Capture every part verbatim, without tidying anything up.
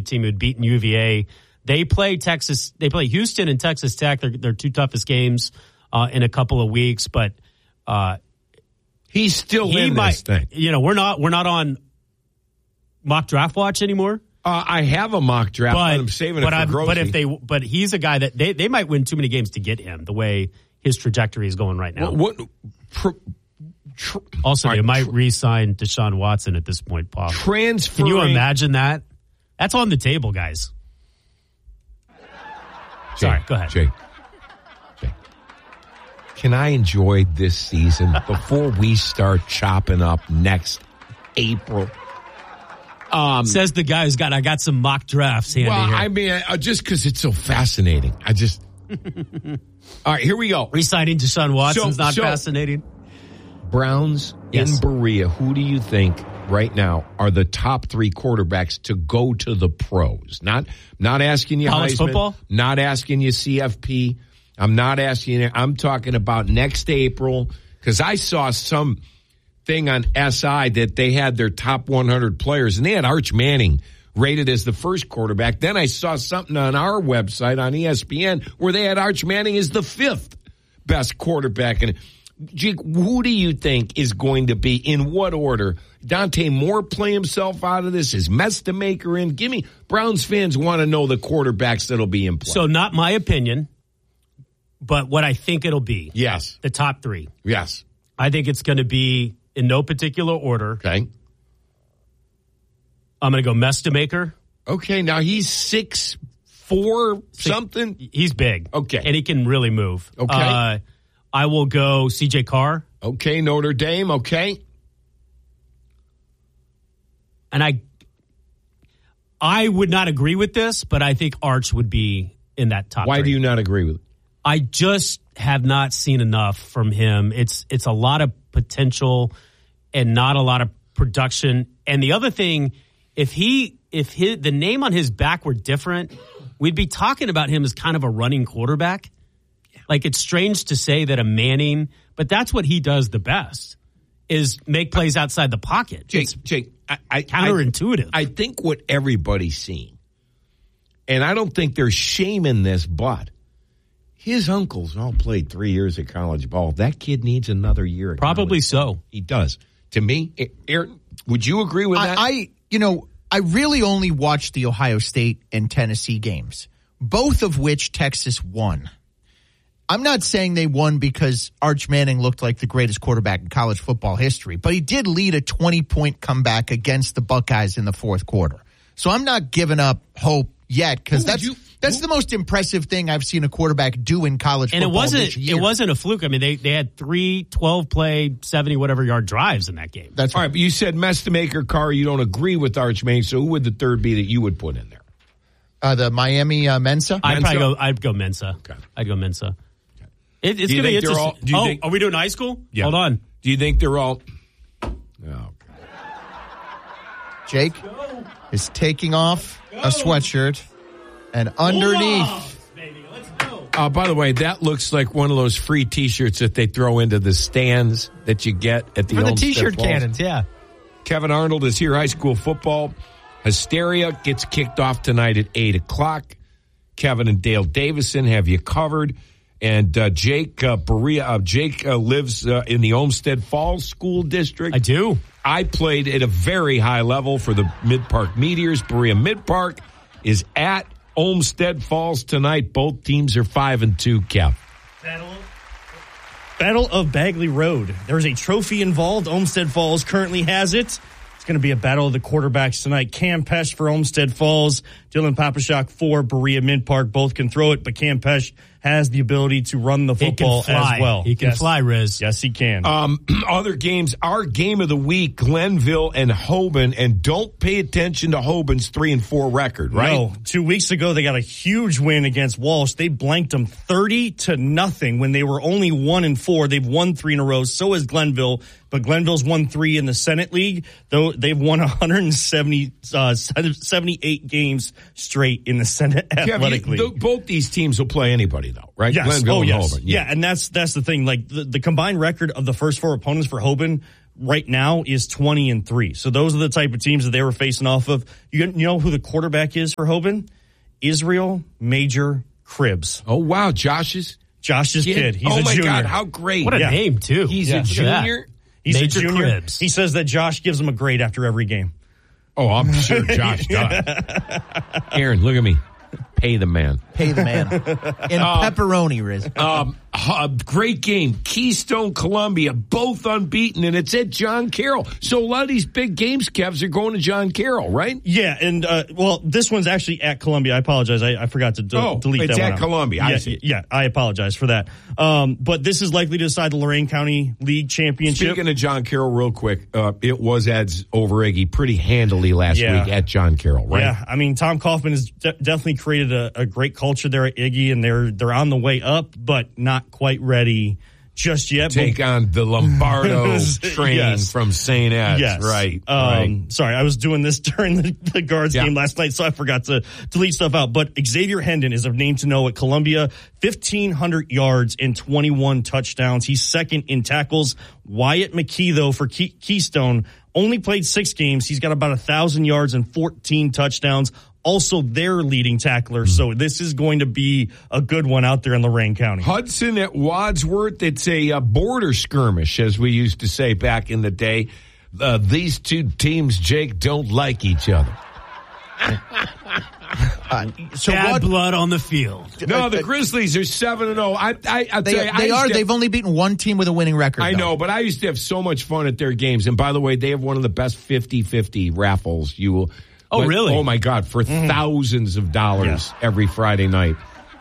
team who'd beaten U V A. They play Texas. They play Houston and Texas Tech. They're their two toughest games uh, in a couple of weeks. But uh, he's still he in might, this thing. You know, we're not we're not on mock draft watch anymore. Uh, I have a mock draft, but, but I'm saving it but for I'm, Grossi. But if they, but he's a guy that they, they might win too many games to get him. The way his trajectory is going right now. What? what tr- tr- also, they right, might tr- re-sign Deshaun Watson at this point, Paul. Transferring. Can you imagine that? That's on the table, guys. Jake, Sorry, go ahead. Jake. Jake. Can I enjoy this season before we start chopping up next April? Um, Says the guy who's got, I got some mock drafts handy well, here. I mean, uh, just because it's so fascinating. I just. All right, here we go. Re-signing Deshaun Watson's so, not so, fascinating. Browns yes. in Berea. Who do you think right now are the top three quarterbacks to go to the pros? Not, not asking you college Heisman, football. Not asking you C F P. I'm not asking you. I'm talking about next April because I saw some thing on S I that they had their top one hundred players, and they had Arch Manning rated as the first quarterback. Then I saw something on our website on E S P N where they had Arch Manning as the fifth best quarterback. And Jake, who do you think is going to be in what order? Dante Moore play himself out of this? Is Mestamaker in? Give me, Browns fans want to know the quarterbacks that'll be in play. So not my opinion, but what I think it'll be. Yes. The top three. Yes. I think it's going to be in no particular order. Okay. I'm going to go Mestamaker. Okay, now he's six four something. He's big. Okay. And he can really move. Okay. Uh, I will go C J Carr. Okay, Notre Dame. Okay. And I I would not agree with this, but I think Arch would be in that top Why three. do you not agree with it? I just have not seen enough from him. It's it's a lot of potential and not a lot of production. And the other thing, if he if his, the name on his back were different, we'd be talking about him as kind of a running quarterback. Yeah. Like, it's strange to say that a Manning, but that's what he does the best, is make plays outside the pocket. Jake, it's Jake, I, I, counterintuitive. I, I think what everybody's seeing, and I don't think there's shame in this, but his uncles all played three years of college ball. That kid needs another year. At Probably so. He does. To me, Aaron, would you agree with that? I, I, you know, I really only watched the Ohio State and Tennessee games, both of which Texas won. I'm not saying they won because Arch Manning looked like the greatest quarterback in college football history, but he did lead a twenty-point comeback against the Buckeyes in the fourth quarter. So I'm not giving up hope yet because that's you, that's who, the most impressive thing I've seen a quarterback do in college and football it wasn't this year. It wasn't a fluke. I mean, they, they had three twelve-play, seventy whatever yard drives in that game. That's all right. right. But you said Mestamaker, Carr. You don't agree with Arch Manning, so who would the third be that you would put in there? Uh, the Miami uh, Mensa. I'd Mensa? probably go. I'd go Mensa. Okay. I'd go Mensa. It, it's Do you going to be think they're interesting. all- do you oh, think- are we doing high school? Yeah. Hold on. Do you think they're all? Oh, God. Jake is taking off a sweatshirt, and underneath. Uh, by the way, that looks like one of those free T-shirts that they throw into the stands that you get at the For the Olmsted T-shirt Falls. cannons, yeah. Kevin Arnold is here. High school football hysteria gets kicked off tonight at eight o'clock. Kevin and Dale Davison have you covered. And uh, Jake uh, Berea, uh, Jake uh, lives uh, in the Olmsted Falls School District. I do. I played at a very high level for the Mid-Park Meteors. Berea Mid-Park is at Olmsted Falls tonight. Both teams are five and two. Kev. Battle, Battle of Bagley Road. There's a trophy involved. Olmsted Falls currently has it. It's going to be a battle of the quarterbacks tonight. Cam Pesh for Olmsted Falls, Dylan Papashak for Berea Mid-Park. Both can throw it, but Cam Pesh has the ability to run the football he can fly. as well. He can yes. fly, Riz. Yes, he can. Um, other games, our game of the week, Glenville and Hoban, and don't pay attention to Hoban's three and four record, right? No, two weeks ago they got a huge win against Walsh. They blanked them thirty to nothing when they were only one and four. They've won three in a row. So has Glenville, but Glenville's won three in the Senate League. Though they've won one hundred seventy, uh, seventy-eight games straight in the Senate Athletic Kev, you, League. th- both these teams will play anybody, though, right? Yes. Glenville oh, and yes. Hoban. Yeah. yeah, and that's that's the thing. Like the, the combined record of the first four opponents for Hoban right now is twenty and three. So those are the type of teams that they were facing off of. You, you know who the quarterback is for Hoban? Israel Major Cribbs. Oh, wow. Josh's? Josh's kid. kid. He's oh, a my junior. God. How great. What a yeah. name, too. He's yeah. a junior? He's Major a junior. Cribbs. He says that Josh gives him a grade after every game. Oh, I'm sure Josh does. Aaron, look at me. Pay the man. Pay the man. In uh, pepperoni, Riz. Um, uh, great game. Keystone, Columbia, both unbeaten, and it's at John Carroll. So a lot of these big games, Kevs, are going to John Carroll, right? Yeah, and, uh, well, this one's actually at Columbia. I apologize. I, I forgot to de- oh, delete that it's one at out. Columbia. Yeah, I see. yeah, I apologize for that. Um, but this is likely to decide the Lorain County League Championship. Speaking of John Carroll, real quick, uh, it was Ed's over Iggy pretty handily last Yeah. week at John Carroll, right? Yeah, I mean, Tom Kaufman has de- definitely created a, a great culture there at Iggy, and they're they're on the way up, but not quite ready just yet. Take but, on the Lombardo train yes. from Saint Ed's. Yes. Right, Um, right. Sorry, I was doing this during the, the Guards Yeah. game last night, so I forgot to delete stuff out. But Xavier Hendon is a name to know at Columbia. fifteen hundred yards and twenty-one touchdowns. He's second in tackles. Wyatt McKee, though, for Key- Keystone, only played six games. He's got about one thousand yards and fourteen touchdowns. Also their leading tackler. So this is going to be a good one out there in Lorain County. Hudson at Wadsworth. It's a, a border skirmish, as we used to say back in the day. Uh, these two teams, Jake, don't like each other. Uh, so Bad what, blood on the field. No, the Grizzlies are seven and zero. I, I, I'll they, tell you, I they used are. to- They've only beaten one team with a winning record. I though. know, but I used to have so much fun at their games. And by the way, they have one of the best fifty-fifty raffles you will. Oh, but- really? Oh, my God, for mm. thousands of dollars Yeah. every Friday night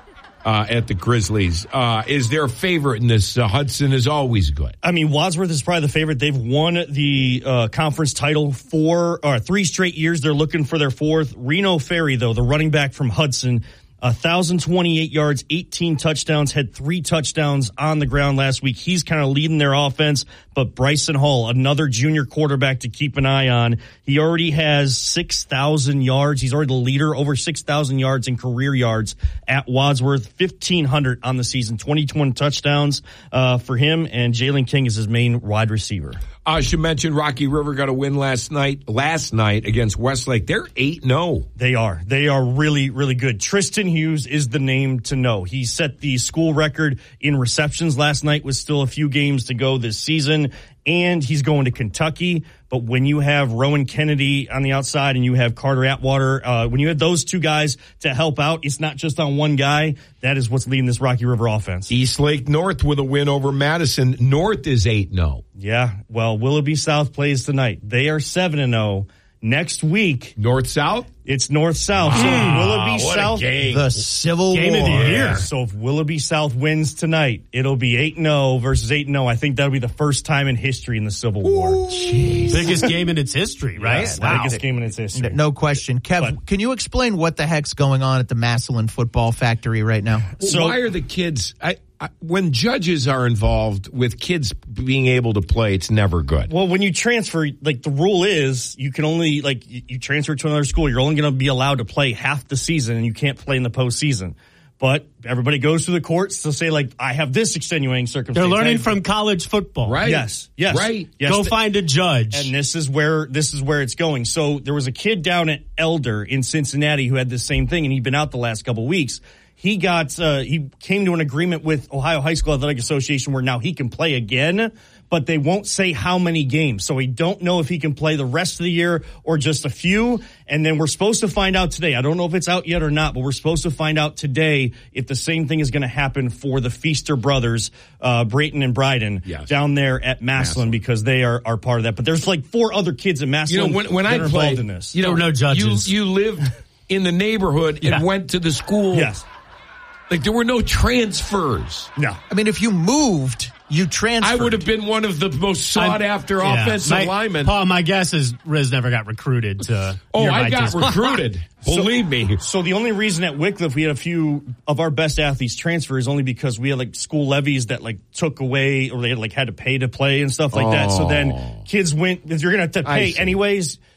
uh, at the Grizzlies. Uh, is their favorite in this? Uh, Hudson is always good. I mean, Wadsworth is probably the favorite. They've won the uh, conference title four or three straight years. They're looking for their fourth. Reno Ferry, though, the running back from Hudson, one thousand twenty-eight yards, eighteen touchdowns, had three touchdowns on the ground last week. He's kind of leading their offense. But Bryson Hall, another junior quarterback to keep an eye on. He already has six thousand yards. He's already the leader, over six thousand yards in career yards at Wadsworth. fifteen hundred on the season, twenty-one touchdowns uh, for him. And Jalen King is his main wide receiver. I should mention Rocky River got a win last night. Last night against Westlake, they're eight and zero. They are. They are really, really good. Tristan Hughes is the name to know. He set the school record in receptions last night with still a few games to go this season, and he's going to Kentucky. But when you have Rowan Kennedy on the outside and you have Carter Atwater, uh, when you have those two guys to help out, it's not just on one guy. That is what's leading this Rocky River offense. Eastlake North with a win over Madison. North is eight and zero. Yeah, well, Willoughby South plays tonight. They are seven and zero. Next week, North South. it's North South. So if Willoughby what a South, game. The Civil Game of War. the year. So if Willoughby South wins tonight, it'll be eight and zero versus eight and zero. I think that'll be the first time in history in the Civil War. Biggest game in its history, right? Yes, the Wow. biggest game in its history. No question. Kev, But- can you explain what the heck's going on at the Massillon Football Factory right now? So- Why are the kids? I, I, when judges are involved with kids being able to play, it's never good. Well, when you transfer, like the rule is you can only, like you, you transfer to another school, you're only going to be allowed to play half the season and you can't play in the postseason. But everybody goes through the courts to say, like, I have this extenuating circumstance. They're learning I- from college football. Right? Yes, yes. Right. Yes, Go th- find a judge. And this is where this is where it's going. So there was a kid down at Elder in Cincinnati who had the same thing, and he'd been out the last couple of weeks. He got uh, he came to an agreement with Ohio High School Athletic Association where now he can play again, but they won't say how many games. So we don't know if he can play the rest of the year or just a few. And then we're supposed to find out today. I don't know if it's out yet or not, but we're supposed to find out today if the same thing is going to happen for the Feaster brothers, uh, Brayton and Bryden, Yes. down there at Massillon, Massillon. because they are, are part of that. But there's like four other kids in You Massillon know, when, when that I are played, involved in this. you know, There were no judges. You, you lived in the neighborhood Yeah. and went to the school. Yes. Like there were no transfers. No. I mean, if you moved, you transferred. I would have been one of the most sought after Yeah. offensive My- linemen. Paul, my guess is Riz never got recruited to. oh, nearby I got district. recruited. Believe me. So the only reason at Wycliffe we had a few of our best athletes transfer is only because we had like school levies that like took away, or they like had to pay to play and stuff like that. So then kids went, if you're going to have to I pay see. anyways,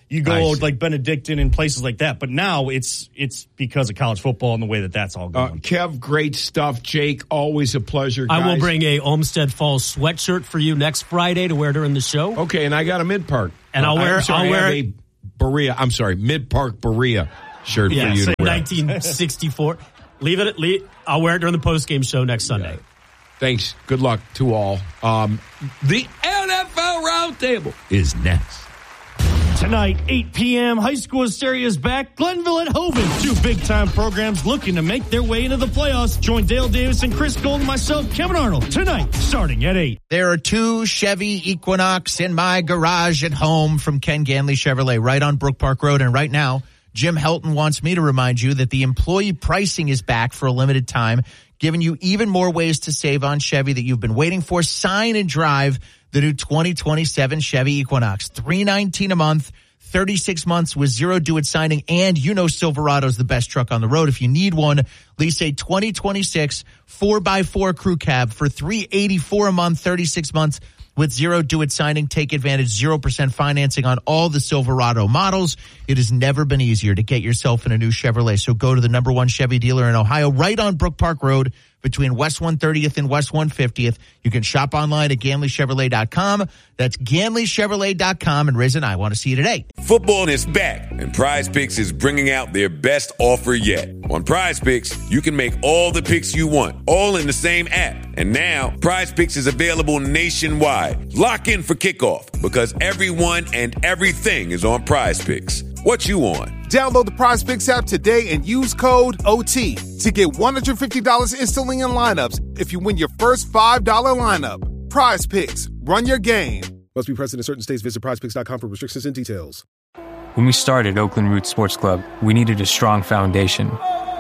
You go like Benedictine and places like that. But now it's it's because of college football and the way that that's all going. Uh, Kev, great stuff. Jake, always a pleasure, guys. I will bring a Olmsted Falls sweatshirt for you next Friday to wear during the show. Okay, and I got a Mid-Park. And I'll wear, I'm sorry, I'll wear I have a Berea, I'm sorry, Mid-Park Berea shirt yeah, for you to wear. nineteen sixty-four. Leave it. Leave, I'll wear it during the post-game show next Sunday. Yeah. Thanks. Good luck to all. Um, the N F L Roundtable is next. Tonight, eight p.m., high school hysteria is back. Glenville at Hovind. Two big-time programs looking to make their way into the playoffs. Join Dale Davis and Chris Gold and myself, Kevin Arnold, tonight, starting at eight. There are two Chevy Equinox in my garage at home from Ken Ganley Chevrolet right on Brook Park Road. And right now, Jim Helton wants me to remind you that the employee pricing is back for a limited time, giving you even more ways to save on Chevy that you've been waiting for. Sign and drive the new twenty twenty-seven Chevy Equinox. three nineteen a month, thirty-six months with zero due at signing, and you know Silverado's the best truck on the road. If you need one, lease a twenty twenty-six four by four crew cab for three eighty-four a month, thirty-six months with zero due at signing. Take advantage, zero percent financing on all the Silverado models. It has never been easier to get yourself in a new Chevrolet. So go to the number one Chevy dealer in Ohio, right on Brook Park Road between West one thirtieth and West one fiftieth. You can shop online at Ganley Chevrolet dot com. That's Ganley Chevrolet dot com. And Riz and I want to see you today. Football is back, and Prize Picks is bringing out their best offer yet. On Prize Picks, you can make all the picks you want, all in the same app. And now, Prize Picks is available nationwide. Lock in for kickoff, because everyone and everything is on Prize Picks. What you on? Download the Prize Picks app today and use code O T to get one hundred fifty dollars instantly in lineups if you win your first five dollars lineup. Prize Picks. Run your game. Must be present in certain states. Visit prize picks dot com for restrictions and details. When we started Oakland Roots Sports Club, we needed a strong foundation.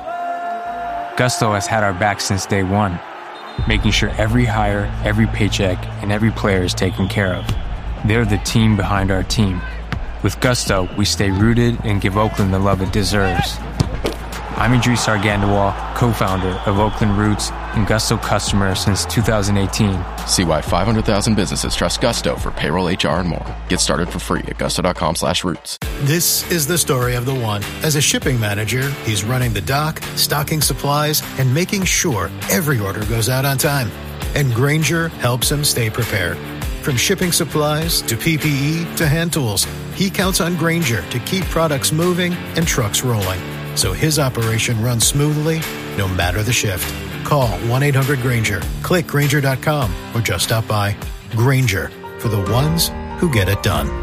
Gusto has had our back since day one, making sure every hire, every paycheck, and every player is taken care of. They're the team behind our team. With Gusto, we stay rooted and give Oakland the love it deserves. I'm Idris Argandawal, co-founder of Oakland Roots and Gusto customer since two thousand eighteen. See why five hundred thousand businesses trust Gusto for payroll, H R, and more. Get started for free at gusto.com slash roots. This is the story of the one. As a shipping manager, he's running the dock, stocking supplies, and making sure every order goes out on time. And Grainger helps him stay prepared. From shipping supplies to P P E to hand tools, he counts on Grainger to keep products moving and trucks rolling, so his operation runs smoothly no matter the shift. Call one eight hundred Grainger, click Grainger dot com, or just stop by. Grainger, for the ones who get it done.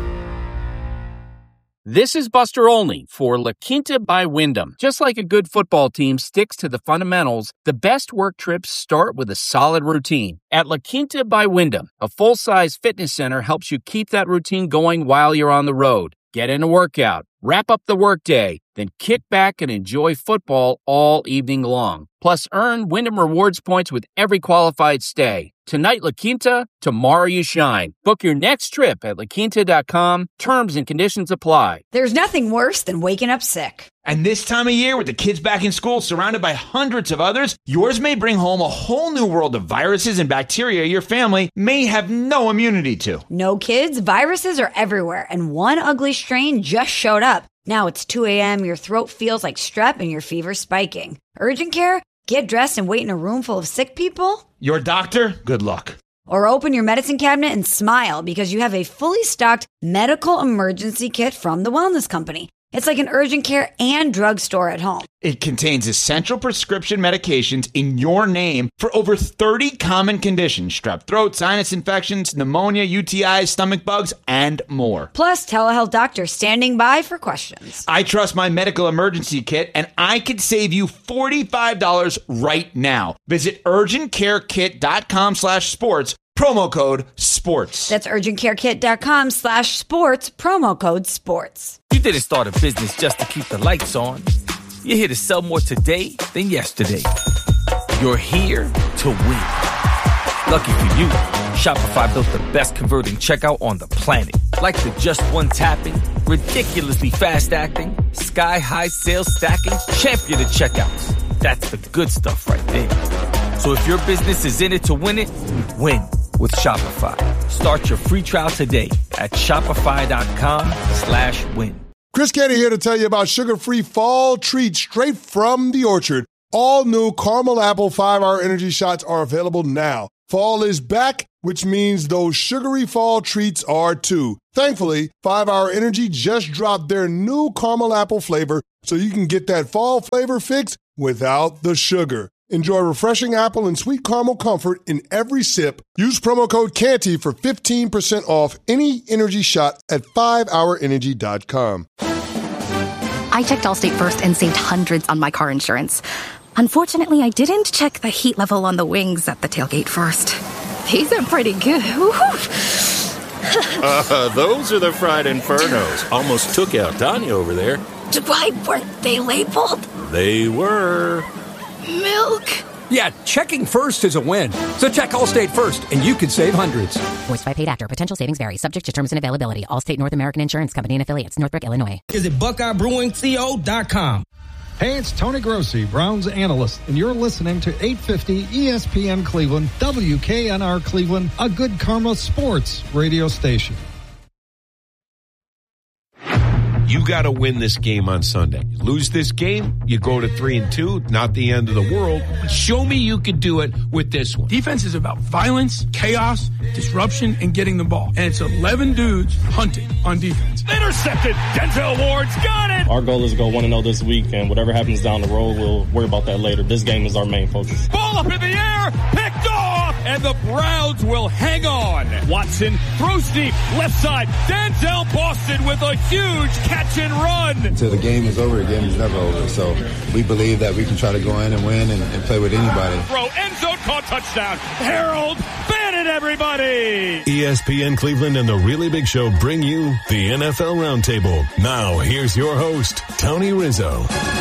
This is Buster Olney for La Quinta by Wyndham. Just like a good football team sticks to the fundamentals, the best work trips start with a solid routine. At La Quinta by Wyndham, a full-size fitness center helps you keep that routine going while you're on the road. Get in a workout, wrap up the workday, then kick back and enjoy football all evening long. Plus, earn Wyndham Rewards points with every qualified stay. Tonight, La Quinta, tomorrow you shine. Book your next trip at la quinta dot com. Terms and conditions apply. There's nothing worse than waking up sick. And this time of year, with the kids back in school, surrounded by hundreds of others, yours may bring home a whole new world of viruses and bacteria your family may have no immunity to. No, kids, viruses are everywhere, and one ugly strain just showed up. Now it's two a.m., your throat feels like strep, and your fever's spiking. Urgent care? Get dressed and wait in a room full of sick people? Your doctor? Good luck. Or open your medicine cabinet and smile because you have a fully stocked medical emergency kit from the Wellness Company. It's like an urgent care and drugstore at home. It contains essential prescription medications in your name for over thirty common conditions: strep throat, sinus infections, pneumonia, U T Is, stomach bugs, and more. Plus, telehealth doctors standing by for questions. I trust my medical emergency kit, and I could save you forty-five dollars right now. Visit urgentcarekit.com slash sports. Promo code SPORTS. That's urgentcarekit.com slash sports. Promo code SPORTS. You didn't start a business just to keep the lights on. You're here to sell more today than yesterday. You're here to win. Lucky for you, Shopify built the best converting checkout on the planet. Like the just one tapping, ridiculously fast acting, sky-high sales stacking, champion of checkouts. That's the good stuff right there. So if your business is in it to win it, win with Shopify. Start your free trial today at shopify.com slash win. Chris Canty here to tell you about sugar-free fall treats straight from the orchard. All new caramel apple five-hour energy shots are available now. Fall is back, which means those sugary fall treats are too. Thankfully, five-hour Energy just dropped their new caramel apple flavor, so you can get that fall flavor fix without the sugar. Enjoy refreshing apple and sweet caramel comfort in every sip. Use promo code Canty for fifteen percent off any energy shot at five hour energy dot com. I checked Allstate first and saved hundreds on my car insurance. Unfortunately, I didn't check the heat level on the wings at the tailgate first. These are pretty good. uh, those are the fried infernos. Almost took out Tanya over there. Why weren't they labeled? They were. Milk. Yeah, checking first is a win. So check Allstate first, and you could save hundreds. Voiced by paid actor. Potential savings vary. Subject to terms and availability. Allstate North American Insurance Company and affiliates. Northbrook, Illinois. Visit Buckeye Brewing Co dot com. Hey, it's Tony Grossi, Browns analyst, and you're listening to eight fifty E S P N Cleveland, W K N R Cleveland, a Good Karma Sports radio station. You got to win this game on Sunday. You lose this game, you go to three and two. Not the end of the world. Show me you can do it with this one. Defense is about violence, chaos, disruption, and getting the ball. And it's eleven dudes hunting on defense. Intercepted. Denzel Ward's got it. Our goal is to go one and oh this week, and whatever happens down the road, we'll worry about that later. This game is our main focus. Ball up in the air, picked off, and the Browns will hang on. Watson throws deep, left side. Denzel Boston with a huge catch and run. Until the game is over, the game is never over. So we believe that we can try to go in and win and, and play with anybody. Throw, end zone, caught, touchdown. Harold Bannon, everybody. E S P N Cleveland and the Really Big Show bring you the N F L Roundtable. Now, here's your host, Tony Rizzo.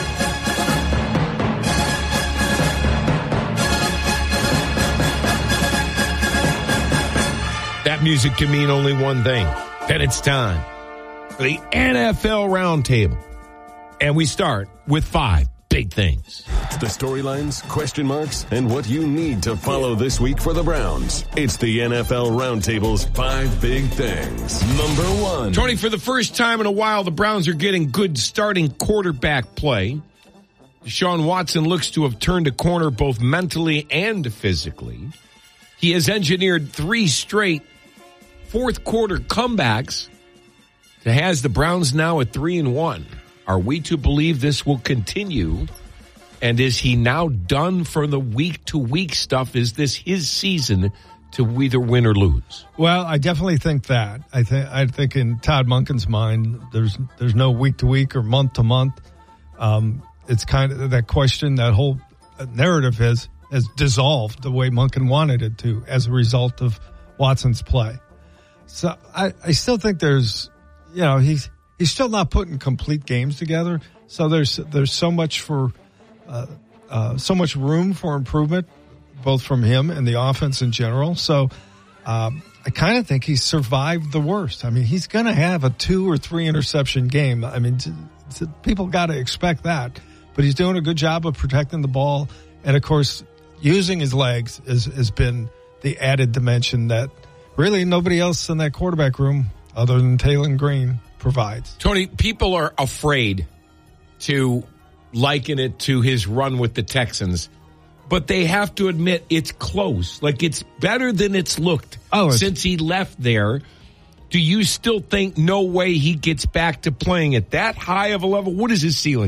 That music can mean only one thing, that it's time for the N F L Roundtable. And we start with five big things. The storylines, question marks, and what you need to follow this week for the Browns. It's the N F L Roundtable's five big things. Number one. Tony, for the first time in a while, the Browns are getting good starting quarterback play. Deshaun Watson looks to have turned a corner both mentally and physically. He has engineered three straight fourth quarter comebacks that has the Browns now at three and one. Are we to believe this will continue? And is he now done for the week to week stuff? Is this his season to either win or lose? Well, I definitely think that. I think I think in Todd Monken's mind, there's there's no week to week or month to month. Um, it's kind of that question, that whole narrative has has dissolved the way Monken wanted it to as a result of Watson's play. So I, I still think there's, you know, he's he's still not putting complete games together. So there's there's so much for uh, uh, so much room for improvement, both from him and the offense in general. So um, I kind of think he's survived the worst. I mean, he's going to have a two or three interception game. I mean, t- t- people got to expect that. But he's doing a good job of protecting the ball, and of course, using his legs is, has been the added dimension that really nobody else in that quarterback room, other than Taylor Green, provides. Tony, people are afraid to liken it to his run with the Texans, but they have to admit it's close. Like, it's better than it's looked oh, it's- since he left there. Do you still think no way he gets back to playing at that high of a level? What is his ceiling?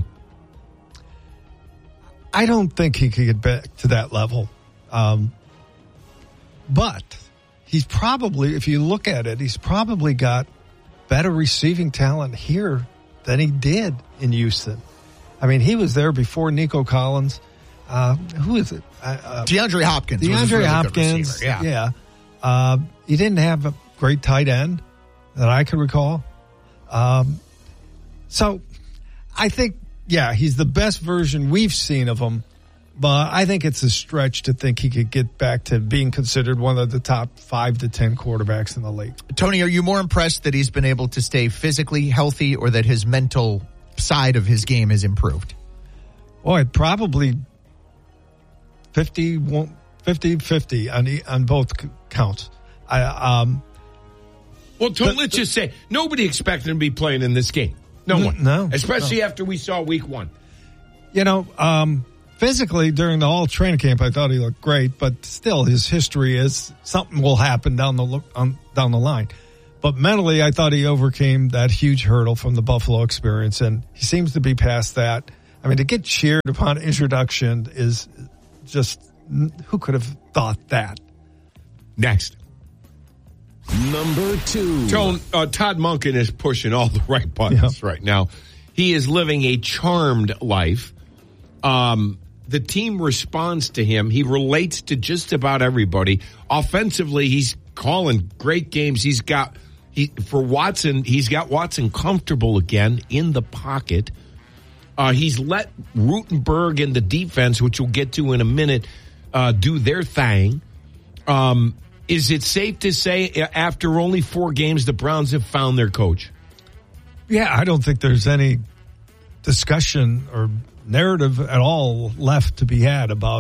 I don't think he could get back to that level. Um, but he's probably, if you look at it, he's probably got better receiving talent here than he did in Houston. I mean, he was there before Nico Collins. Uh, who is it? Uh, DeAndre Hopkins. DeAndre was a really Hopkins. good receiver. Yeah. yeah. Uh, he didn't have a great tight end that I can recall. Um, so I think, yeah, he's the best version we've seen of him, but I think it's a stretch to think he could get back to being considered one of the top five to ten quarterbacks in the league. Tony, are you more impressed that he's been able to stay physically healthy or that his mental side of his game has improved? Boy, probably fifty fifty on, on both counts. I, um, Well, Tone, let's just say nobody expected him to be playing in this game. No one. No. Especially no. after we saw week one. You know, um, physically during the whole training camp, I thought he looked great, but still his history is something will happen down the um, down the line. But mentally, I thought he overcame that huge hurdle from the Buffalo experience, and he seems to be past that. I mean, to get cheered upon introduction is just, who could have thought that? Next. Number two. Tone, uh, Todd Monken is pushing all the right buttons yeah. right now. He is living a charmed life. Um, the team responds to him. He relates to just about everybody. Offensively, he's calling great games. He's got, he for Watson, he's got Watson comfortable again in the pocket. Uh, he's let Rutenberg and the defense, which we'll get to in a minute, uh, do their thing. Um, is it safe to say after only four games, the Browns have found their coach? Yeah, I don't think there's any discussion or narrative at all left to be had about,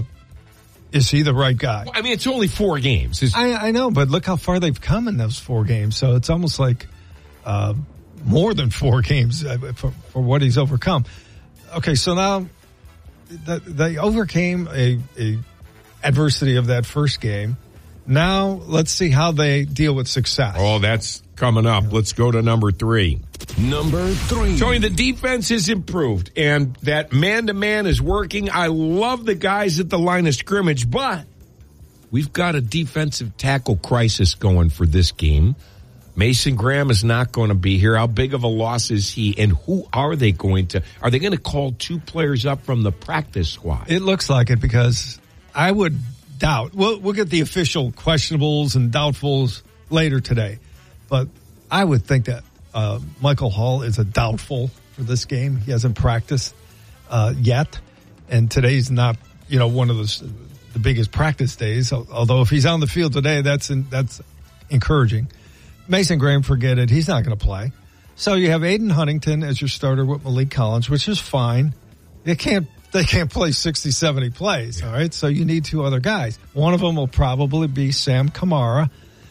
is he the right guy? Well, I mean, it's only four games. I, I know, but look how far they've come in those four games. So it's almost like uh, more than four games for, for what he's overcome. Okay, so now the, they overcame a, a adversity of that first game. Now let's see how they deal with success. Oh, that's coming up. Let's go to number three. Number three. Showing the defense is improved and that man-to-man is working. I love the guys at the line of scrimmage, but we've got a defensive tackle crisis going for this game. Mason Graham is not going to be here. How big of a loss is he? And who are they going to? Are they going to call two players up from the practice squad? It looks like it because I would doubt. We'll, we'll get the official questionables and doubtfuls later today. But I would think that uh, Michael Hall is a doubtful for this game. He hasn't practiced uh, yet. And today's not, you know, one of the, the biggest practice days. Although if he's on the field today, that's in, that's encouraging. Mason Graham, forget it. He's not going to play. So you have Aiden Huntington as your starter with Malik Collins, which is fine. They can't, they can't play sixty, seventy plays, all right? So you need two other guys. One of them will probably be Sam Kamara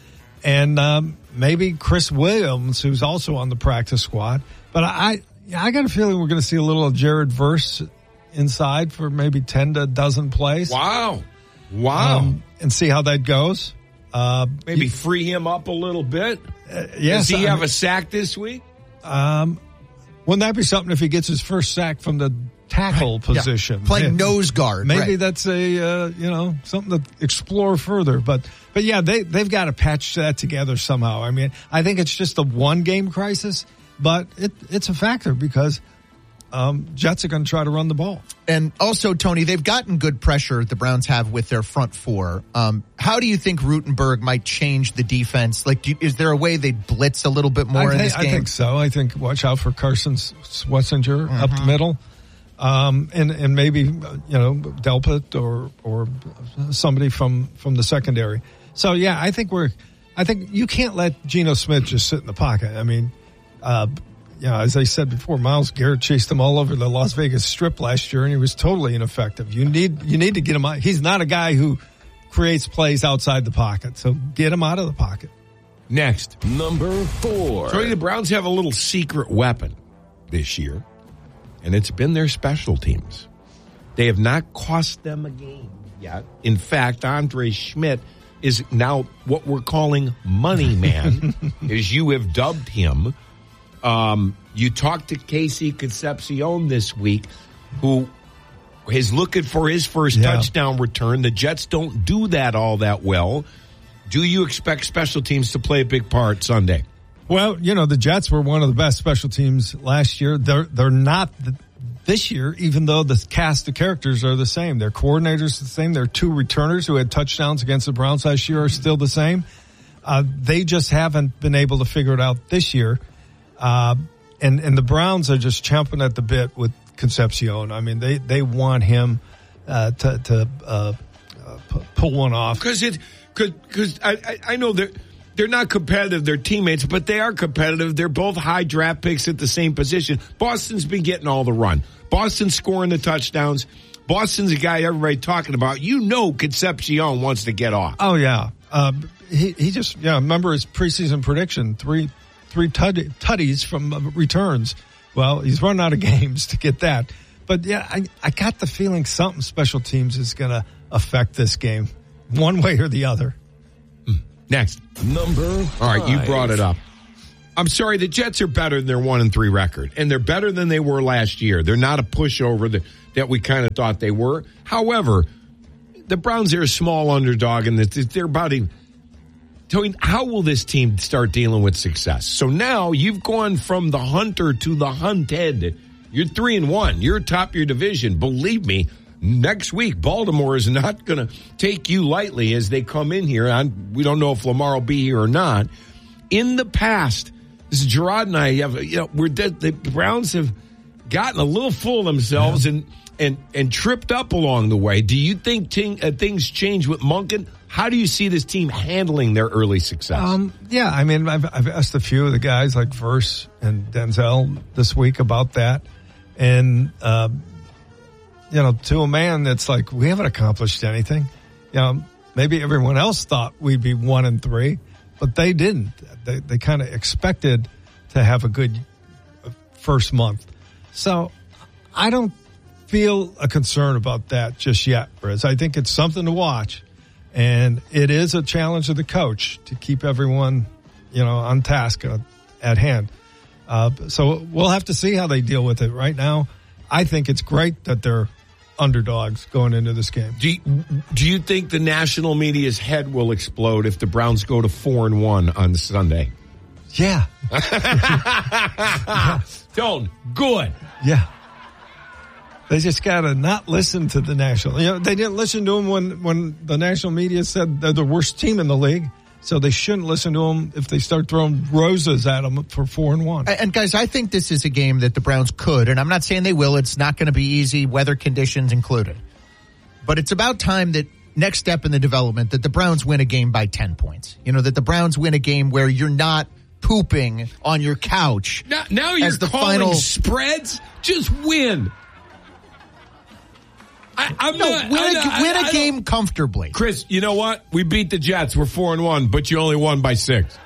and um, maybe Chris Williams, who's also on the practice squad. But I, I got a feeling we're going to see a little Jared Verse inside for maybe ten to a dozen plays. Wow. Wow. Um, and see how that goes. Uh, Maybe you, free him up a little bit. Uh, yes, Does he I have mean, a sack this week? Um, wouldn't that be something if he gets his first sack from the tackle right. position? Yeah. Playing yeah. nose guard. Maybe right. that's a uh, you know something to explore further. But but yeah, they they've got to patch that together somehow. I mean, I think it's just a one game crisis, but it it's a factor because um, Jets are going to try to run the ball. And also, Tony, they've gotten good pressure the Browns have with their front four. Um, how do you think Rutenberg might change the defense? Like, do you, is there a way they'd blitz a little bit more I in think, this game? I think so. I think watch out for Carson Swetzinger mm-hmm. up the middle. Um, and, and maybe, you know, Delpit or, or somebody from, from the secondary. So, yeah, I think we're, I think you can't let Geno Smith just sit in the pocket. I mean, uh, yeah, as I said before, Myles Garrett chased him all over the Las Vegas Strip last year, and he was totally ineffective. You need you need to get him out. He's not a guy who creates plays outside the pocket, so get him out of the pocket. Next. Number four. So the Browns have a little secret weapon this year, and it's been their special teams. They have not cost them a game yet. In fact, Andre Schmidt is now what we're calling Money Man, as you have dubbed him. Um, you talked to Casey Concepcion this week, who is looking for his first yeah. touchdown return. The Jets don't do that all that well. Do you expect special teams to play a big part Sunday? Well, you know, the Jets were one of the best special teams last year. They're they're not the, this year, even though the cast of characters are the same. Their coordinators are the same. Their two returners who had touchdowns against the Browns last year are still the same. Uh, they just haven't been able to figure it out this year. Uh, and, and the Browns are just chomping at the bit with Concepcion. I mean, they, they want him, uh, to, to, uh, uh pull one off. Cause it, cause, cause I, I, I know they're, they're not competitive, they're teammates, but they are competitive. They're both high draft picks at the same position. Boston's been getting all the run. Boston's scoring the touchdowns. Boston's a guy everybody talking about. You know Concepcion wants to get off. Oh, yeah. Uh, he he just yeah. Remember his preseason prediction: three three tut- tutties from uh, returns. Well, he's run out of games to get that. But yeah, I I got the feeling something special teams is going to affect this game, one way or the other. Next, number. All right, you brought it up. I'm sorry, the Jets are better than their one and three record, and they're better than they were last year. They're not a pushover that, that we kind of thought they were. However, the Browns are a small underdog, and they're about to. Tony, how will this team start dealing with success? So now you've gone from the hunter to the hunted. You're three and one. You're top your division. Believe me, next week Baltimore is not going to take you lightly as they come in here. I'm, we don't know if Lamar will be here or not. In the past. This is Gerard and I have, you know, we're dead. The Browns have gotten a little full of themselves yeah. and, and, and tripped up along the way. Do you think ting, uh, things change with Monken? How do you see this team handling their early success? Um, yeah, I mean, I've, I've asked a few of the guys like Verse and Denzel this week about that. And, uh, you know, to a man that's like, we haven't accomplished anything. You know, maybe everyone else thought we'd be one and three. But they didn't. They they kind of expected to have a good first month. So I don't feel a concern about that just yet, Riz. I think it's something to watch. And it is a challenge of the coach to keep everyone, you know, on task uh, at hand. Uh, so we'll have to see how they deal with it. Right now, I think it's great that they're underdogs going into this game. Do you, do you think the national media's head will explode if the Browns go to four and one on Sunday? Yeah. Don't. Good. Yeah. They just got to not listen to the national. You know, they didn't listen to them when, when the national media said they're the worst team in the league. So they shouldn't listen to them if they start throwing roses at them for four and one. And guys, I think this is a game that the Browns could, and I'm not saying they will. It's not going to be easy, weather conditions included. But it's about time that next step in the development that the Browns win a game by ten points. You know, that the Browns win a game where you're not pooping on your couch. Now, now you're as the calling final spreads. Just win. I, I'm no, not, win I'm a, not, win I, a game comfortably. Chris, you know what? We beat the Jets. We're four and one, but you only won by six.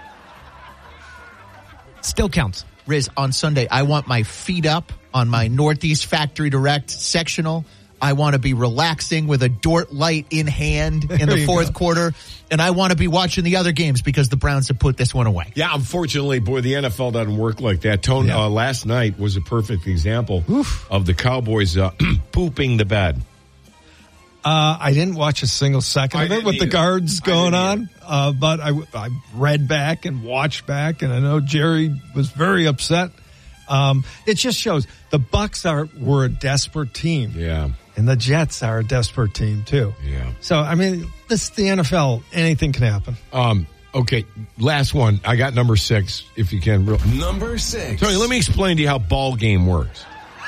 Still counts. Riz, on Sunday, I want my feet up on my Northeast Factory Direct sectional. I want to be relaxing with a Dort Light in hand in the fourth go. quarter. And I want to be watching the other games because the Browns have put this one away. Yeah, unfortunately, boy, the N F L doesn't work like that. Tone, yeah. uh, last night was a perfect example Oof. of the Cowboys uh, pooping the bed. Uh, I didn't watch a single second I of it with either. the guards going on, uh, but I, I read back and watched back, and I know Jerry was very upset. Um, it just shows the Bucks are were a desperate team, yeah, and the Jets are a desperate team too. Yeah. So I mean, this is the N F L. Anything can happen. Um. Okay, last one. I got number six, if you can. Real- number six. Tony, let me explain to you how ball game works.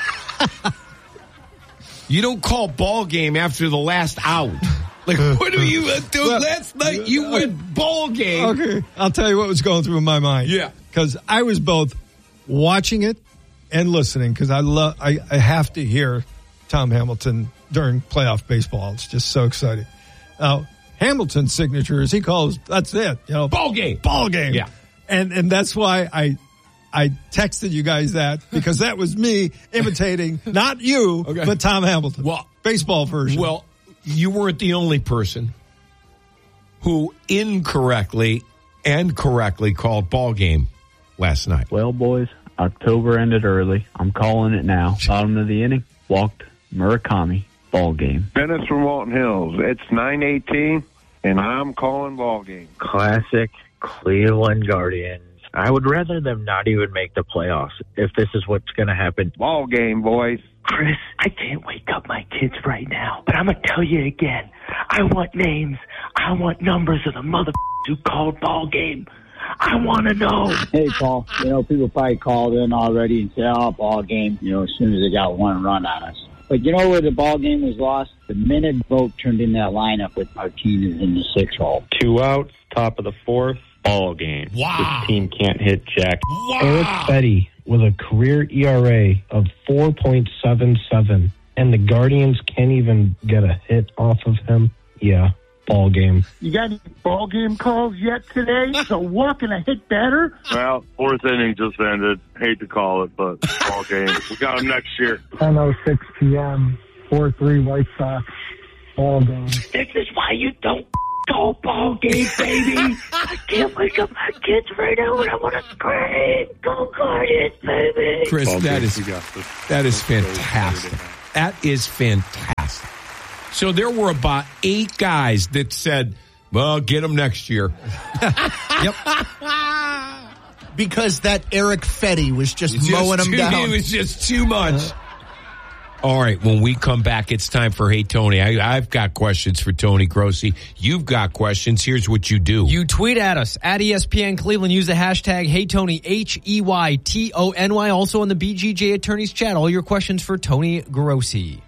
You don't call ball game after the last out. Like, what do you uh, do? Well, last night you went ball game. Okay, I'll tell you what was going through my mind. Yeah, because I was both watching it and listening because I love. I, I have to hear Tom Hamilton during playoff baseball. It's just so exciting. Now, Hamilton's signature is he calls. That's it. You know, ball game. Ball game. Yeah, and and that's why I. I texted you guys that because that was me imitating not you, okay. but Tom Hamilton. Well, baseball version. Well, you weren't the only person who incorrectly and correctly called ball game last night. Well, boys, October ended early. I'm calling it now. Bottom of the inning, walked Murakami, ball game. Dennis from Walton Hills. It's nine eighteen, and I'm calling ball game. Classic Cleveland Guardians. I would rather them not even make the playoffs if this is what's going to happen. Ball game, boys. Chris, I can't wake up my kids right now, but I'm going to tell you again. I want names. I want numbers of the mother who called ball game. I want to know. Hey, Paul. You know, people probably called in already and said, oh, ball game, you know, as soon as they got one run on us. But you know where the ball game was lost? The minute Vogt turned in that lineup with Martinez in the sixth hole. Two outs, top of the fourth. Ball game. Wow. This team can't hit jack. Wow. Eric Betty with a career E R A of four point seven seven, and the Guardians can't even get a hit off of him. Yeah, ball game. You got any ball game calls yet today? So what, can I hit better? Well, fourth inning just ended. Hate to call it, but ball game. We got them next year. ten oh six p.m., four three White Sox, ball game. This is why you don't call ball game, baby. I can't wake up my kids right now and I want to scream. Go Guardians, baby. Chris, Ball that game. is We got this. that is fantastic. That is fantastic. So there were about eight guys that said, well, get them next year. Yep. Because that Eric Fetty was just, Just mowing them too- down. It was just too much. All right, when we come back, it's time for Hey Tony. I, I've got questions for Tony Grossi. You've got questions. Here's what you do. You tweet at us at E S P N Cleveland. Use the hashtag Hey Tony, H E Y T O N Y. Also on the B G J Attorneys chat. All your questions for Tony Grossi.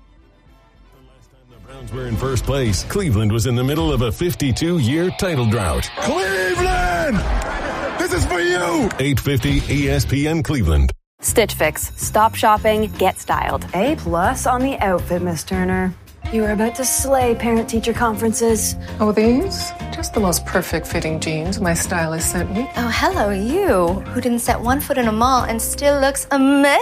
Browns were in first place. Cleveland was in the middle of a fifty-two-year title drought. Cleveland! This is for you! eight fifty E S P N Cleveland. Stitch Fix. Stop shopping, get styled. A plus on the outfit, Miss Turner. You are about to slay parent-teacher conferences. Oh, these? Just the most perfect fitting jeans my stylist sent me. Oh, hello, you, who didn't set one foot in a mall and still looks amazing.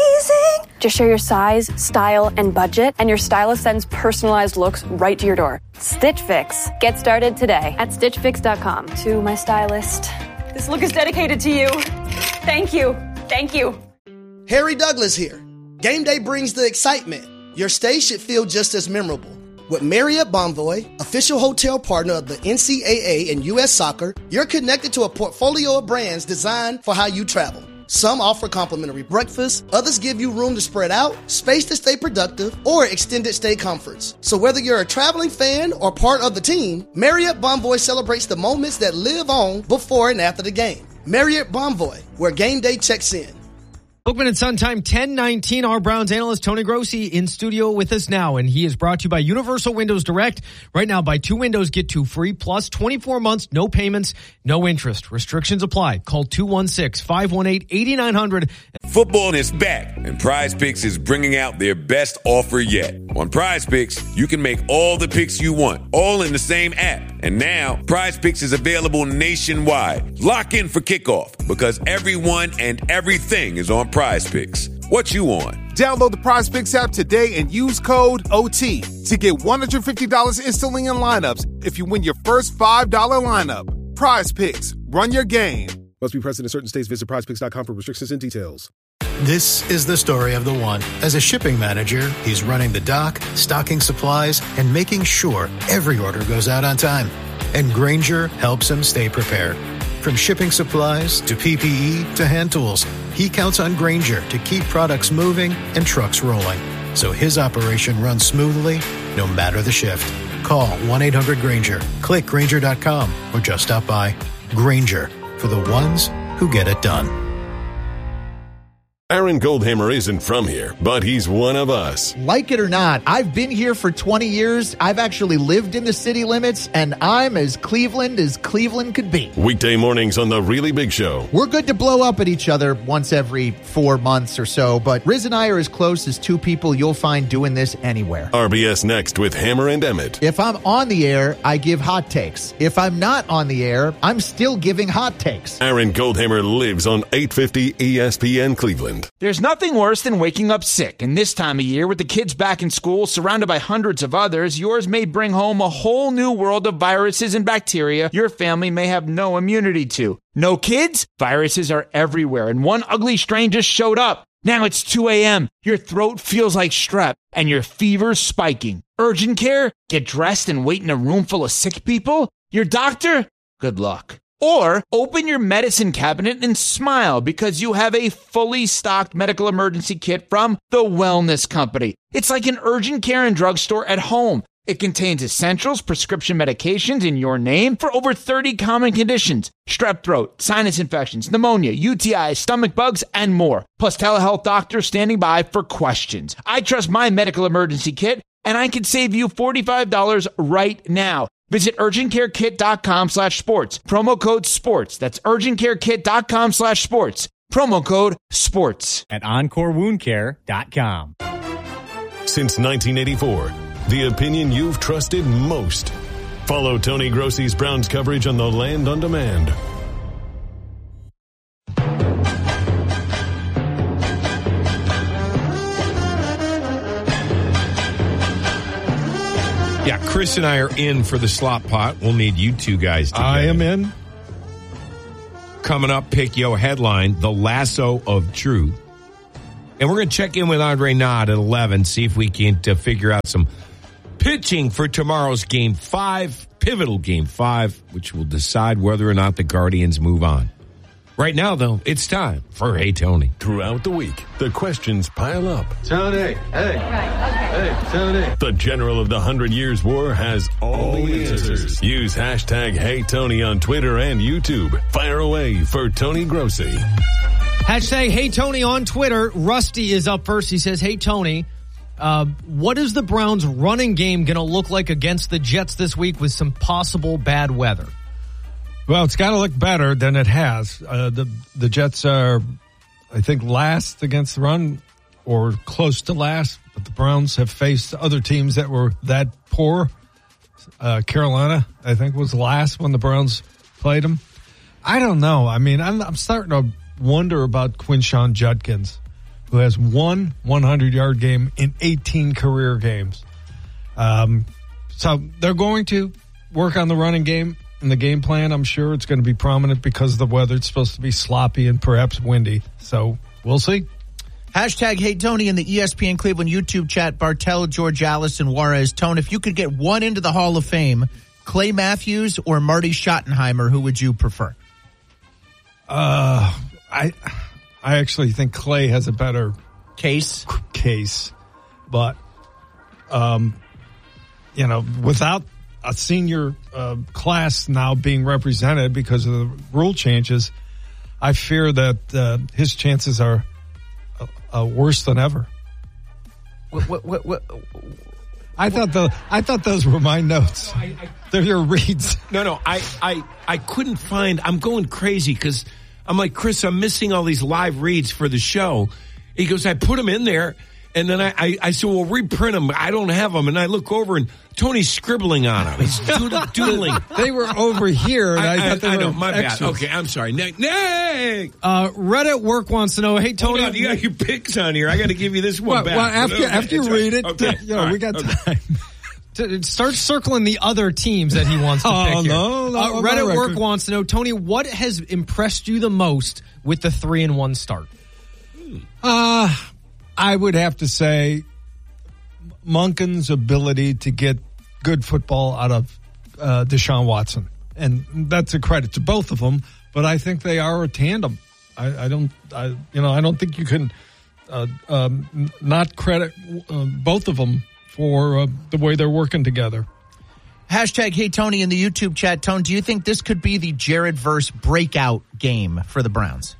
Just share your size, style, and budget, and your stylist sends personalized looks right to your door. Stitch Fix. Get started today at stitch fix dot com. To my stylist, this look is dedicated to you. Thank you. Thank you. Harry Douglas here. Game day brings the excitement. Your stay should feel just as memorable. With Marriott Bonvoy, official hotel partner of the N C double A and U S Soccer, you're connected to a portfolio of brands designed for how you travel. Some offer complimentary breakfast, others give you room to spread out, space to stay productive, or extended stay comforts. So whether you're a traveling fan or part of the team, Marriott Bonvoy celebrates the moments that live on before and after the game. Marriott Bonvoy, where game day checks in. Bookman and Son time ten nineteen. Our Browns analyst Tony Grossi in studio with us now, and he is brought to you by Universal Windows Direct. Right now, buy two windows, get two free, plus twenty-four months, no payments, no interest. Restrictions apply. Call two one six, five one eight, eight nine zero zero. Football is back, and Prize Picks is bringing out their best offer yet. On Prize Picks, you can make all the picks you want, all in the same app. And now, Prize Picks is available nationwide. Lock in for kickoff, because everyone and everything is on Prize Picks. What you on? Download the Prize Picks app today and use code O T to get one hundred fifty dollars instantly in lineups if you win your first five dollars lineup. Prize Picks. Run your game. Must be present in certain states. Visit prize picks dot com for restrictions and details. This is the story of the one. As a shipping manager, he's running the dock, stocking supplies, and making sure every order goes out on time. And Grainger helps him stay prepared. From shipping supplies to P P E to hand tools, he counts on Grainger to keep products moving and trucks rolling. So his operation runs smoothly, no matter the shift. Call one eight hundred Grainger, click Grainger dot com, or just stop by. Grainger, for the ones who get it done. Aaron Goldhammer isn't from here, but he's one of us. Like it or not, I've been here for twenty years. I've actually lived in the city limits, and I'm as Cleveland as Cleveland could be. Weekday mornings on The Really Big Show. We're good to blow up at each other once every four months or so, but Riz and I are as close as two people you'll find doing this anywhere. R B S Next with Hammer and Emmett. If I'm on the air, I give hot takes. If I'm not on the air, I'm still giving hot takes. Aaron Goldhammer lives on eight fifty E S P N Cleveland. There's nothing worse than waking up sick, and this time of year, with the kids back in school, surrounded by hundreds of others, yours may bring home a whole new world of viruses and bacteria your family may have no immunity to. No kids? Viruses are everywhere, and one ugly strain just showed up. Now it's two a.m., your throat feels like strep, and your fever's spiking. Urgent care? Get dressed and wait in a room full of sick people? Your doctor? Good luck. Or open your medicine cabinet and smile because you have a fully stocked medical emergency kit from The Wellness Company. It's like an urgent care and drugstore at home. It contains essentials, prescription medications in your name for over thirty common conditions. Strep throat, sinus infections, pneumonia, U T Is, stomach bugs, and more. Plus telehealth doctors standing by for questions. I trust my medical emergency kit, and I can save you forty-five dollars right now. Visit urgentcarekit.com slash sports. Promo code sports. That's urgentcarekit.com slash sports. Promo code sports. At encore wound care dot com. Since nineteen eighty-four, the opinion you've trusted most Follow Tony Grossi's Browns coverage on the Land on Demand. Yeah, Chris and I are in for the slot pot. We'll need you two guys to I am in. Coming up, pick yo headline, The Lasso of Truth. And we're going to check in with Andre Knott at eleven, see if we can to figure out some pitching for tomorrow's game five, pivotal game five, which will decide whether or not the Guardians move on. Right now, though, it's time for Hey Tony. Throughout the week, the questions pile up. Tony, hey, hey, Tony. The General of the Hundred Years' War has all the answers. Use hashtag Hey Tony on Twitter and YouTube. Fire away for Tony Grossi. Hashtag Hey Tony on Twitter. Rusty is up first. He says, hey Tony, uh, what is the Browns running game going to look like against the Jets this week with some possible bad weather? Well, it's got to look better than it has. Uh, the the Jets are, I think, last against the run or close to last, but the Browns have faced other teams that were that poor. Uh, Carolina, I think, was last when the Browns played them. I don't know. I mean, I'm, I'm starting to wonder about Quinshon Judkins, who has one hundred-yard game in eighteen career games. Um, so they're going to work on the running game. In the game plan, I'm sure it's going to be prominent because of the weather. It's supposed to be sloppy and perhaps windy. So we'll see. Hashtag Hey Tony in the E S P N Cleveland YouTube chat. Bartell, George Alice, and Juarez. Tone, if you could get one into the Hall of Fame, Clay Matthews or Marty Schottenheimer, who would you prefer? Uh, I I actually think Clay has a better case. Case, but um, you know, without a senior uh, class now being represented because of the rule changes, I fear that uh, his chances are uh, uh, worse than ever. What, what, what, what, I thought the I thought those were my notes. No, I, I, They're your reads. No, no, I, I, I couldn't find. I'm going crazy because I'm like, Chris, I'm missing all these live reads for the show. He goes, I put them in there. And then I, I, I said, well, reprint them. I don't have them. And I look over and Tony's scribbling on them. He's doodling. doodling. They were over here. And I, I, thought they I were know, my extras. bad. Okay, I'm sorry. Nick, Nick! Uh, Reddit Work wants to know, hey, Tony. Hold on, you got your picks on here. I got to give you this one well, back. Well, after, okay, after you read it, okay. you know, right, we got okay. time. Start circling the other teams that he wants to oh, pick here. No, no, uh, Reddit Work wants to know, Tony, what has impressed you the most with the three and one start? Uh, I would have to say Monken's ability to get good football out of uh, Deshaun Watson. And that's a credit to both of them, but I think they are a tandem. I, I don't, I, you know, I don't think you can uh, um, not credit uh, both of them for uh, the way they're working together. Hashtag Hey Tony in the YouTube chat. Tone, do you think this could be the Jared Verse breakout game for the Browns?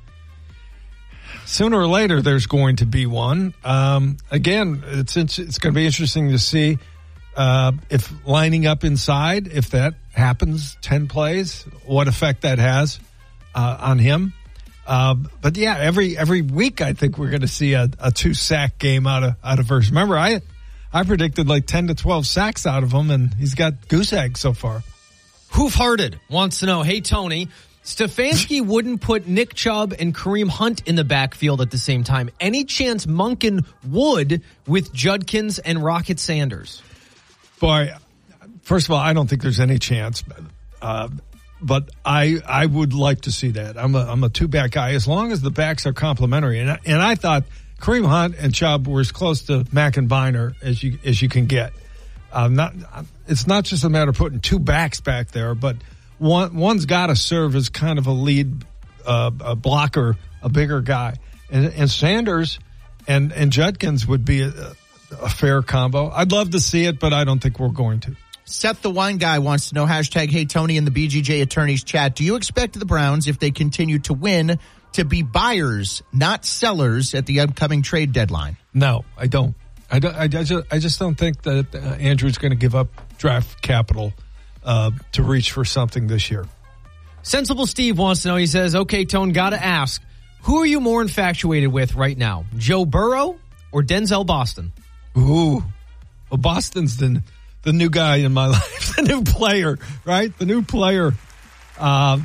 Sooner or later, there's going to be one. Um, again, it's it's, it's going to be interesting to see uh, if lining up inside, if that happens, ten plays, what effect that has uh, on him. Uh, but yeah, every every week, I think we're going to see a, a two sack game out of out of Verse. Remember, I I predicted like ten to twelve sacks out of him, and he's got goose egg so far. Hoof-hearted wants to know, hey, Tony, Stefanski wouldn't put Nick Chubb and Kareem Hunt in the backfield at the same time. Any chance Monken would with Judkins and Rocket Sanders? Boy, first of all, I don't think there's any chance. Uh, but I I would like to see that. I'm a, I'm a two-back guy as long as the backs are complementary. And I, and I thought Kareem Hunt and Chubb were as close to Mack and Biner as you as you can get. Uh, not it's not just a matter of putting two backs back there, but one one's got to serve as kind of a lead uh, a blocker, a bigger guy, and, and Sanders and and Judkins would be a, a fair combo. I'd love to see it, but I don't think we're going to. Seth the Wine Guy wants to know, hashtag Hey Tony in the B G J Attorneys chat. Do you expect the Browns, if they continue to win, to be buyers, not sellers, at the upcoming trade deadline? No, I don't. I don't. I just, I just don't think that uh, Andrew's going to give up draft capital uh, to reach for something this year. Sensible Steve wants to know. He says, "Okay, Tone, got to ask, who are you more infatuated with right now, Joe Burrow or Denzel Boston?" Ooh, well, Boston's the the new guy in my life. the new player, right? The new player. Uh,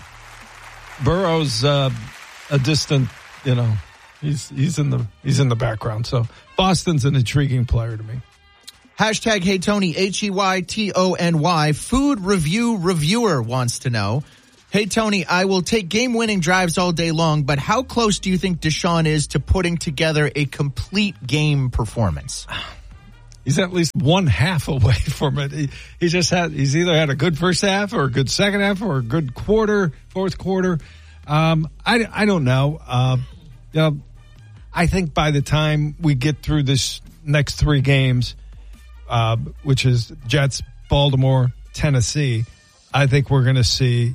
Burrow's uh, a distant, you know, he's he's in the he's in the background. So Boston's an intriguing player to me. Hashtag Hey Tony, H E Y T O N Y. Food Review Reviewer wants to know, hey Tony, I will take game-winning drives all day long, but how close do you think Deshaun is to putting together a complete game performance? He's at least one half away from it. He, he just had, he's either had a good first half or a good second half or a good quarter, fourth quarter. Um, I, I don't know. Uh, you know, I think by the time we get through this next three games, uh, which is Jets, Baltimore, Tennessee, I think we're going to see,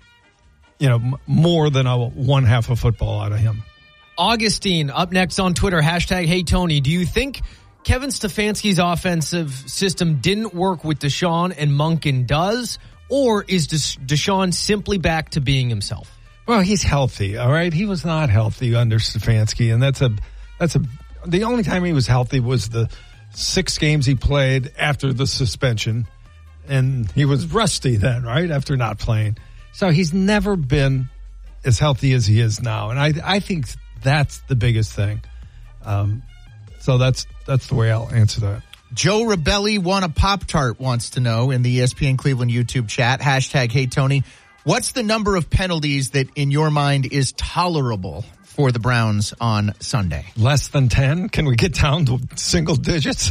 you know, m- more than a one half of football out of him. Augustine up next on Twitter, hashtag Hey Tony. Do you think Kevin Stefanski's offensive system didn't work with Deshaun and Monken does, or is Deshaun simply back to being himself? Well, he's healthy, all right? He was not healthy under Stefanski, and that's a that's a the only time he was healthy was the six games he played after the suspension, and he was rusty then, right, after not playing. So he's never been as healthy as he is now, and I I think that's the biggest thing. Um, so that's that's the way I'll answer that. Joe Rebelli won a Pop-Tart wants to know in the E S P N Cleveland YouTube chat, hashtag Hey Tony, what's the number of penalties that in your mind is tolerable for the Browns on Sunday? Less than ten? Can we get down to single digits?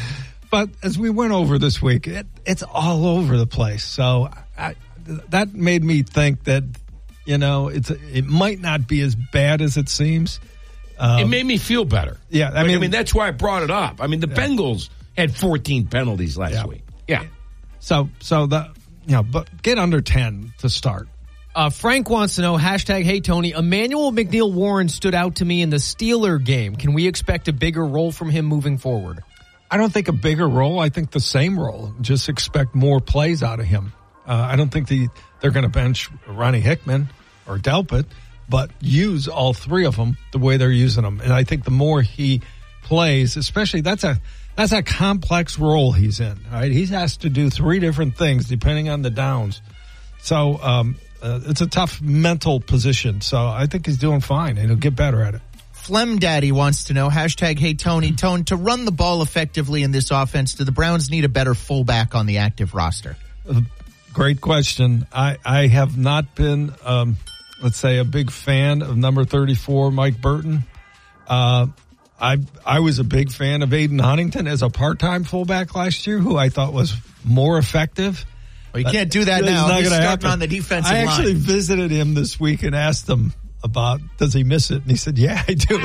But as we went over this week, it, it's all over the place. So I, that made me think that, you know, it's it might not be as bad as it seems. Um, it made me feel better. Yeah, I like, mean, I mean that's why I brought it up. I mean, the yeah. Bengals had fourteen penalties last yeah. week. Yeah. So, so the you know, but get under ten to start. Uh, Frank wants to know, hashtag Hey Tony, Emmanuel McNeil Warren stood out to me in the Steeler game. Can we expect a bigger role from him moving forward? I don't think a bigger role. I think the same role. Just expect more plays out of him. Uh, I don't think the, they're going to bench Ronnie Hickman or Delpit, but use all three of them the way they're using them. And I think the more he plays, especially that's a that's a complex role he's in. Right, he has to do three different things depending on the downs. So um, uh, it's a tough mental position. So I think he's doing fine, and he'll get better at it. Flem Daddy wants to know, hashtag Hey Tony, Tone, to run the ball effectively in this offense, do the Browns need a better fullback on the active roster? Uh, great question. I, I have not been, um, let's say, a big fan of number thirty-four, Mike Burton. Uh, I I was a big fan of Aiden Huntington as a part-time fullback last year, who I thought was more effective. Well, you can't do that now. Not He's starting happen. on the defensive I line. actually visited him this week and asked him about, does he miss it? And he said, yeah, I do.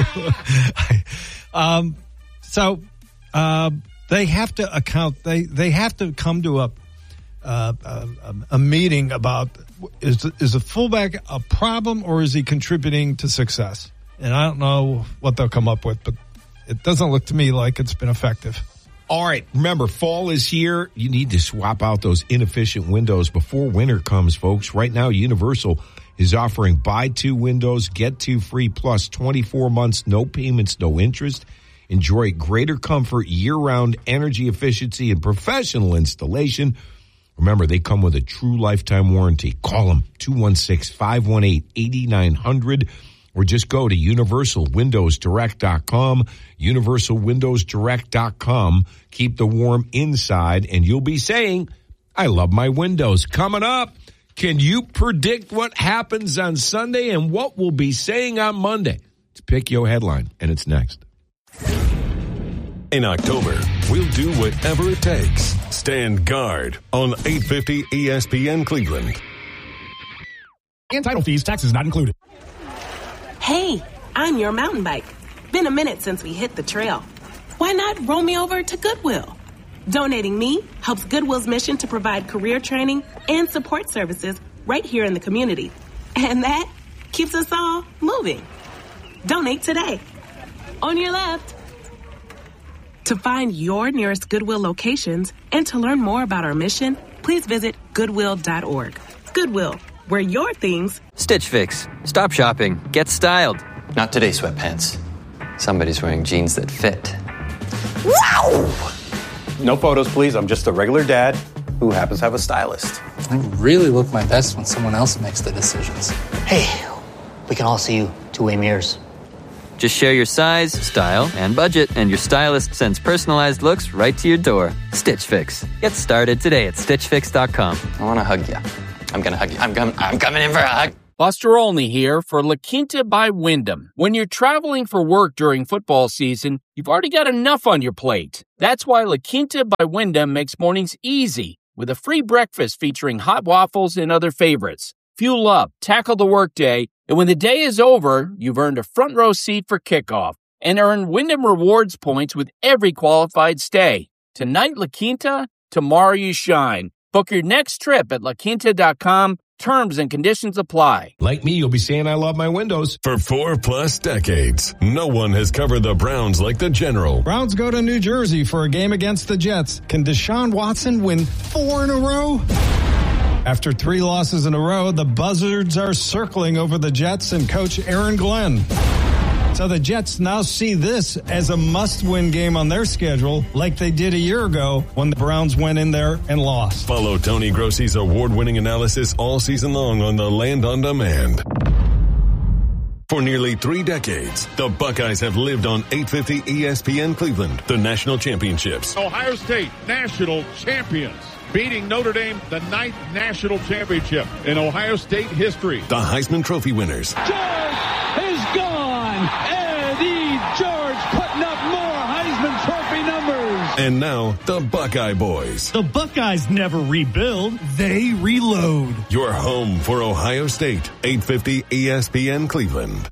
um, so uh, they have to account, they, they have to come to a, uh, a, a meeting about, is, is the fullback a problem or is he contributing to success? And I don't know what they'll come up with, but it doesn't look to me like it's been effective. All right, remember, fall is here. You need to swap out those inefficient windows before winter comes, folks. Right now, Universal is offering buy two windows, get two free, plus twenty-four months, no payments, no interest. Enjoy greater comfort, year-round energy efficiency, and professional installation. Remember, they come with a true lifetime warranty. Call them, two one six, five one eight, eight nine zero zero. Or just go to universal windows direct dot com, universal windows direct dot com. Keep the warm inside, and you'll be saying, I love my windows. Coming up, can you predict what happens on Sunday and what we'll be saying on Monday? It's Pick Your Headline, and it's next. In October, we'll do whatever it takes. Stand guard on eight fifty E S P N Cleveland. And title fees, taxes not included. Hey, I'm your mountain bike. Been a minute since we hit the trail. Why not roll me over to Goodwill? Donating me helps Goodwill's mission to provide career training and support services right here in the community. And that keeps us all moving. Donate today. On your left. To find your nearest Goodwill locations and to learn more about our mission, please visit goodwill dot org. Goodwill, where your things... Stitch Fix. Stop shopping. Get styled. Not today, sweatpants. Somebody's wearing jeans that fit. Wow! No photos, please. I'm just a regular dad who happens to have a stylist. I really look my best when someone else makes the decisions. Hey, we can all see you two-way mirrors. Just share your size, style, and budget, and your stylist sends personalized looks right to your door. Stitch Fix. Get started today at stitch fix dot com. I want to hug you. I'm going to hug you. I'm, com- I'm coming in for a hug. Buster Olney here for La Quinta by Wyndham. When you're traveling for work during football season, you've already got enough on your plate. That's why La Quinta by Wyndham makes mornings easy with a free breakfast featuring hot waffles and other favorites. Fuel up, tackle the workday, and when the day is over, you've earned a front row seat for kickoff and earn Wyndham Rewards points with every qualified stay. Tonight, La Quinta, tomorrow you shine. Book your next trip at la quinta dot com. Terms and conditions apply. Like me, you'll be saying I love my windows. For four plus decades, no one has covered the Browns like the General. Browns go to New Jersey for a game against the Jets. Can Deshaun Watson win four in a row? After three losses in a row, the Buzzards are circling over the Jets and coach Aaron Glenn. So the Jets now see this as a must-win game on their schedule, like they did a year ago when the Browns went in there and lost. Follow Tony Grossi's award-winning analysis all season long on the Land on Demand. For nearly three decades, the Buckeyes have lived on eight fifty E S P N Cleveland, the national championships. Ohio State, national champions. Beating Notre Dame, the ninth national championship in Ohio State history. The Heisman Trophy winners. George is gone. Eddie George putting up more Heisman Trophy numbers. And now, the Buckeye Boys. The Buckeyes never rebuild, they reload. Your home for Ohio State, eight fifty E S P N Cleveland.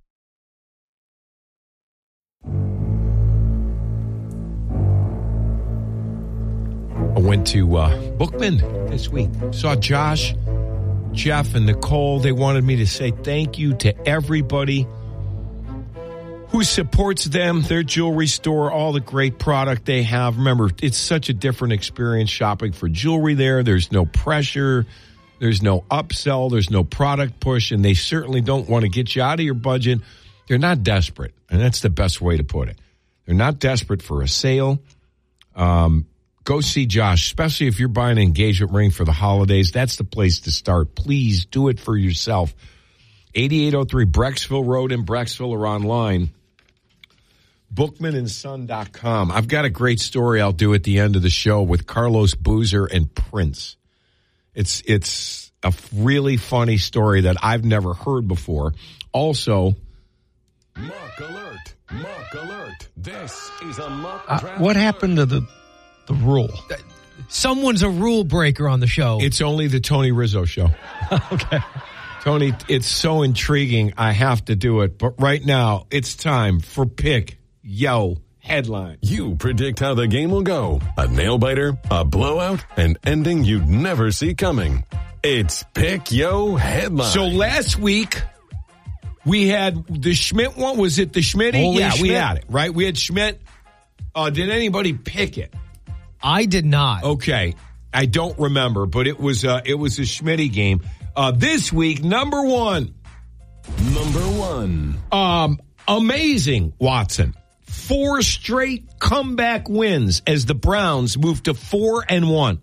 I went to uh, Bookman this week. Saw Josh, Jeff, and Nicole. They wanted me to say thank you to everybody who supports them, their jewelry store, all the great product they have. Remember, it's such a different experience shopping for jewelry there. There's no pressure. There's no upsell. There's no product push, and they certainly don't want to get you out of your budget. They're not desperate, and that's the best way to put it. They're not desperate for a sale. Um... Go see Josh, especially if you're buying an engagement ring for the holidays. That's the place to start. Please do it for yourself. eighty-eight oh three Brecksville Road in Brecksville or online. bookman and son dot com. I've got a great story I'll do at the end of the show with Carlos Boozer and Prince. It's it's a really funny story that I've never heard before. Also, Mock alert! Mock alert! This is a mock Uh, draft. what happened to the the rule? Someone's a rule breaker on the show. it's only the Tony Rizzo show. Okay. Tony, it's so intriguing. I have to do it. But right now, it's time for Pick Yo Headline. You predict how the game will go. A nail-biter, a blowout, an ending you'd never see coming. It's Pick Yo Headline. So last week, we had the Schmidt one. Was it the Schmidt? Holy Yeah, we Schmidt. had it, right? We had Schmidt. Uh, did anybody pick it? I did not. Okay. I don't remember, but it was uh, it was a Schmitty game. Uh, this week, number one. Number one. Um, amazing, Watson. Four straight comeback wins as the Browns move to four and one.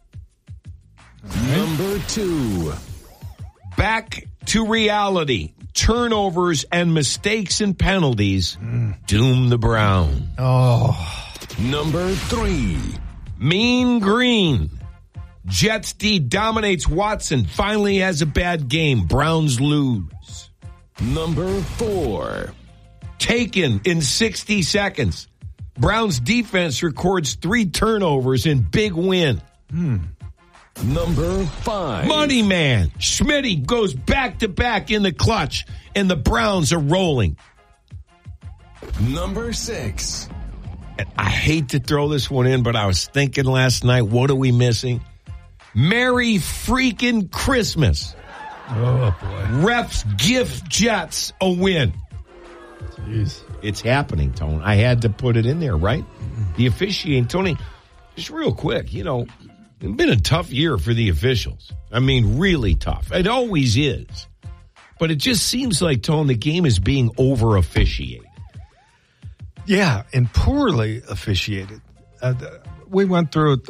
Number two. Back to reality. Turnovers and mistakes and penalties doom the Browns. Oh. Number three. Mean Green. Jets D dominates Watson. Finally has a bad game. Browns lose. Number four. Taken in sixty seconds. Browns defense records three turnovers in big win. Hmm. Number five. Money man. Schmitty goes back to back in the clutch, and the Browns are rolling. Number six. And I hate to throw this one in, but I was thinking last night, what are we missing? Merry freaking Christmas. Oh, boy. Refs gift Jets a win. Jeez. It's happening, Tony. I had to put it in there, right? The officiating, Tony, just real quick, you know, it's been a tough year for the officials. I mean, really tough. It always is. But it just seems like, Tony, the game is being over-officiated. Yeah, and poorly officiated. Uh, we went through it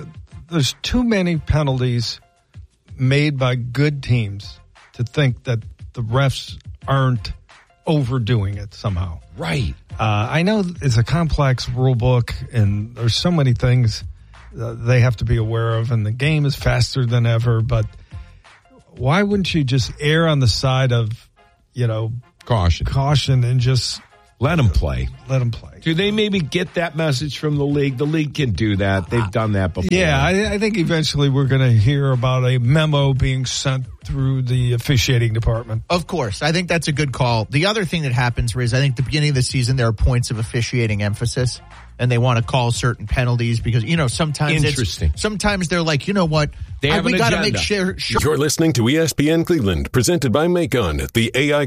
there's too many penalties made by good teams to think that the refs aren't overdoing it somehow. Right. Uh, I know it's a complex rule book, and there's so many things uh, they have to be aware of, and the game is faster than ever, but why wouldn't you just err on the side of, you know, caution, caution, and just let them play? Let them play. Do they maybe get that message from the league? The league can do that. They've done that before. Yeah, I, I think eventually we're going to hear about a memo being sent through the officiating department. Of course. I think that's a good call. The other thing that happens is I think at the beginning of the season there are points of officiating emphasis, and they want to call certain penalties because, you know, sometimes Interesting. It's, sometimes they're like, you know what, they have I, we an got to agenda. make sure, sure. You're listening to E S P N Cleveland, presented by Macon, the A I